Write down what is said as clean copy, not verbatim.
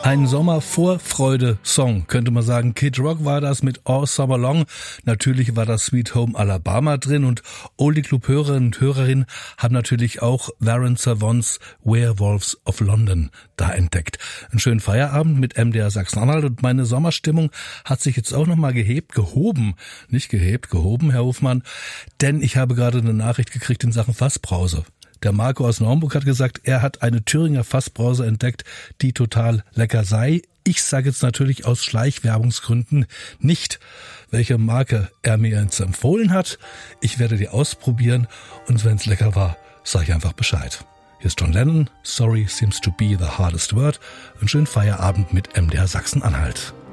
Ein Sommervorfreude-Song, könnte man sagen. Kid Rock war das mit All Summer Long. Natürlich war das Sweet Home Alabama drin und Oldie Club-Hörerinnen und Hörerinnen haben natürlich auch Warren Zevons Werewolves of London da entdeckt. Einen schönen Feierabend mit MDR Sachsen-Anhalt und meine Sommerstimmung hat sich jetzt auch nochmal gehoben, Herr Hofmann, denn ich habe gerade eine Nachricht gekriegt in Sachen Fassbrause. Der Marco aus Naumburg hat gesagt, er hat eine Thüringer Fassbrause entdeckt, die total lecker sei. Ich sage jetzt natürlich aus Schleichwerbungsgründen nicht, welche Marke er mir jetzt empfohlen hat. Ich werde die ausprobieren und wenn es lecker war, sage ich einfach Bescheid. Hier ist John Lennon, Sorry seems to be the hardest word. Einen schönen Feierabend mit MDR Sachsen-Anhalt.